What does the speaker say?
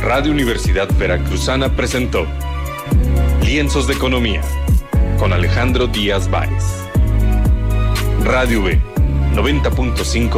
Radio Universidad Veracruzana presentó Lienzos de Economía con Alejandro Díaz Báez. Radio V 90.5